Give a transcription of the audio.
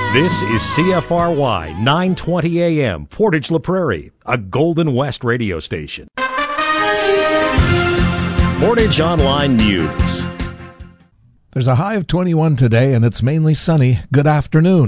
This is CFRY 920 AM, Portage La Prairie, a Golden West radio station. Portage Online News. There's a high of 21 today, and it's mainly sunny. Good afternoon.